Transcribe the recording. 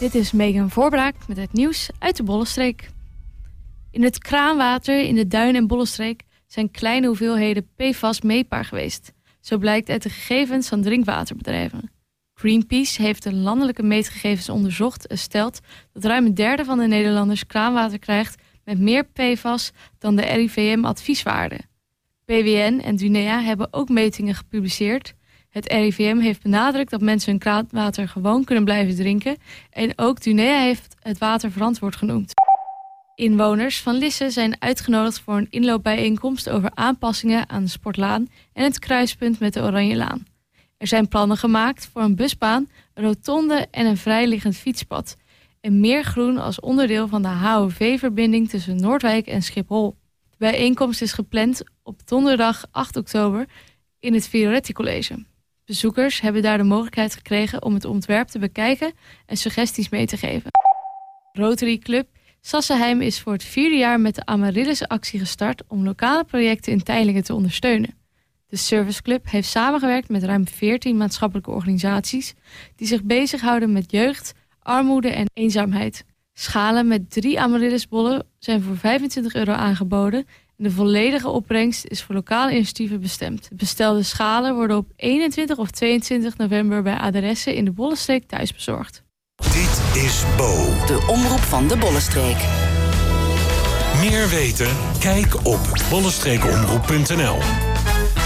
Dit is Megan Voorbraak met het nieuws uit de Bollenstreek. In het kraanwater in de Duin- en Bollenstreek zijn kleine hoeveelheden PFAS meetbaar geweest. Zo blijkt uit de gegevens van drinkwaterbedrijven. Greenpeace heeft de landelijke meetgegevens onderzocht en stelt dat ruim een derde van de Nederlanders kraanwater krijgt met meer PFAS dan de RIVM-advieswaarde. PWN en Dunea hebben ook metingen gepubliceerd. Het RIVM heeft benadrukt dat mensen hun kraanwater gewoon kunnen blijven drinken. En ook Dunea heeft het water verantwoord genoemd. Inwoners van Lisse zijn uitgenodigd voor een inloopbijeenkomst over aanpassingen aan de Sportlaan en het kruispunt met de Oranjelaan. Er zijn plannen gemaakt voor een busbaan, een rotonde en een vrijliggend fietspad. En meer groen als onderdeel van de HOV-verbinding tussen Noordwijk en Schiphol. De bijeenkomst is gepland op donderdag 8 oktober in het Fioretti College. Bezoekers hebben daar de mogelijkheid gekregen om het ontwerp te bekijken en suggesties mee te geven. Rotary Club Sassenheim is voor het 4e jaar met de Amaryllis-actie gestart om lokale projecten in Teylingen te ondersteunen. De serviceclub heeft samengewerkt met ruim 14 maatschappelijke organisaties die zich bezighouden met jeugd, armoede en eenzaamheid. Schalen met 3 Amaryllisbollen zijn voor €25 aangeboden en de volledige opbrengst is voor lokale initiatieven bestemd. De bestelde schalen worden op 21 of 22 november bij adressen in de Bollenstreek thuis bezorgd. Dit is Bo. De omroep van de Bollenstreek. Meer weten? Kijk op bollenstreekomroep.nl.